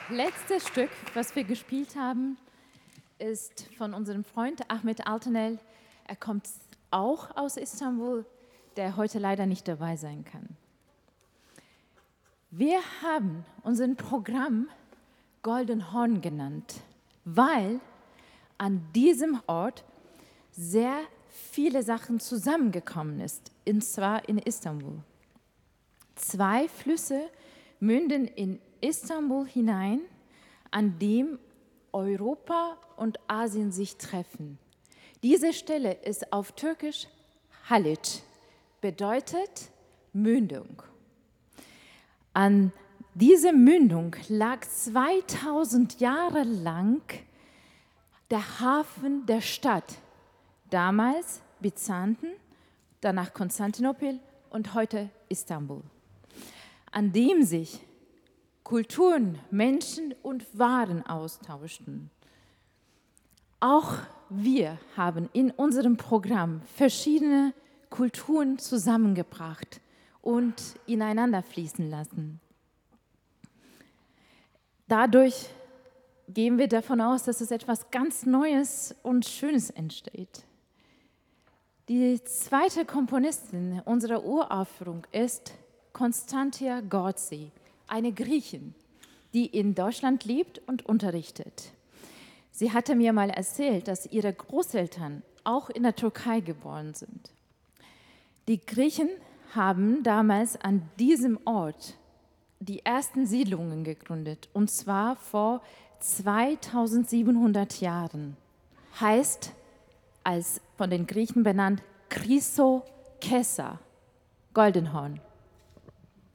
letzte Stück, was wir gespielt haben, ist von unserem Freund Ahmet Altanel. Er kommt auch aus Istanbul, der heute leider nicht dabei sein kann. Wir haben unser Programm Golden Horn genannt, weil an diesem Ort sehr viele Sachen zusammengekommen ist, und zwar in Istanbul. 2 Flüsse münden in Istanbul hinein, an dem Europa und Asien sich treffen. Diese Stelle ist auf Türkisch Haliç, bedeutet Mündung. An dieser Mündung lag 2000 Jahre lang der Hafen der Stadt, damals Byzanten, danach Konstantinopel und heute Istanbul, an dem sich Kulturen, Menschen und Waren austauschten. Auch wir haben in unserem Programm verschiedene Kulturen zusammengebracht und ineinander fließen lassen. Dadurch gehen wir davon aus, dass es etwas ganz Neues und Schönes entsteht. Die zweite Komponistin unserer Uraufführung ist Konstantia Gorzi, eine Griechin, die in Deutschland lebt und unterrichtet. Sie hatte mir mal erzählt, dass ihre Großeltern auch in der Türkei geboren sind. Die Griechen haben damals an diesem Ort die ersten Siedlungen gegründet, und zwar vor 2700 Jahren. Heißt, als von den Griechen benannt, Chrysokessa, Goldenhorn.